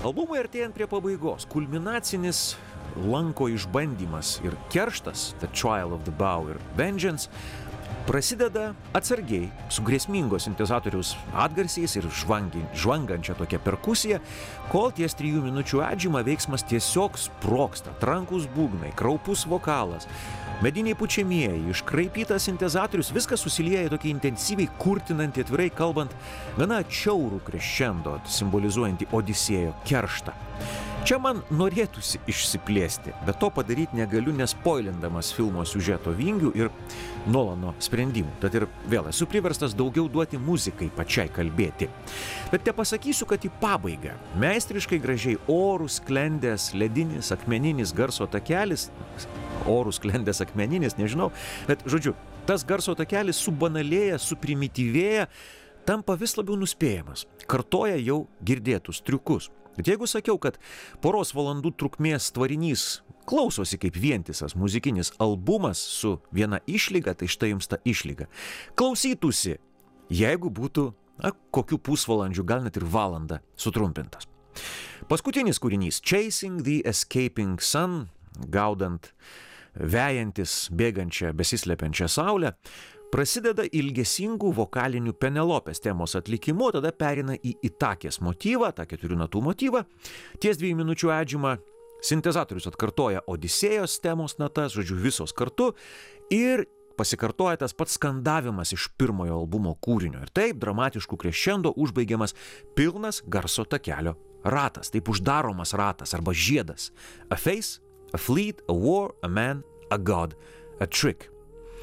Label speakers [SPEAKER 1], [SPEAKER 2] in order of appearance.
[SPEAKER 1] Albumui artėjant prie pabaigos, kulminacinis lanko išbandymas ir kerštas, The Trial of the Bow ir Vengeance, prasideda atsargiai, su grėsmingo sintezatoriaus atgarsiais ir žvangančia tokia perkusija, kol ties 3 minučių atžymą veiksmas tiesiog sprogsta, trankus būgnai, kraupus vokalas, mediniai pučiamieji, iškraipytas sintezatorius, viskas susilieja į tokį intensyviai kurtinantį, atvirai kalbant, gana atšiaurų crescendo, simbolizuojantį Odisėjo kerštą. Čia man norėtųsi išsiplėsti, bet to padaryti negaliu nespoilindamas filmo siužeto vingių ir Nolano sprendimų. Tad ir vėl esu priverstas daugiau duoti muzikai pačiai kalbėti. Bet tepasakysiu, kad į pabaigą meistriškai gražiai orų sklendęs ledinis akmeninis garso takelis, orų sklendęs akmeninis, nežinau, bet žodžiu, tas garso takelis subanalėja, suprimityvėja, tampa vis labiau nuspėjamas, kartoja jau girdėtus triukus. Bet jeigu sakiau, kad poros valandų trukmės tvarinys klausosi kaip vientisas muzikinis albumas su viena išlyga, tai štai jums ta išlyga. Klausytųsi, jeigu būtų kokių pusvalandžių, gal net ir valandą sutrumpintas. Paskutinis kūrinys Chasing the Escaping Sun, gaudant vejantis, bėgančią, besislepiančią saulę, prasideda ilgesingų vokalinių Penelopės temos atlikimu, tada perina į Itakės motyvą, tą 4 natų motyvą. Ties 2 minučių atžymą sintezatorius atkartoja Odisėjos temos natas, žodžiu, visos kartu, ir pasikartoja tas pats skandavimas iš pirmojo albumo kūrinio. Ir taip dramatiškų crescendo užbaigiamas pilnas garso takelio ratas, taip uždaromas ratas arba žiedas. A face, a fleet, a war, a man, a god, a trick.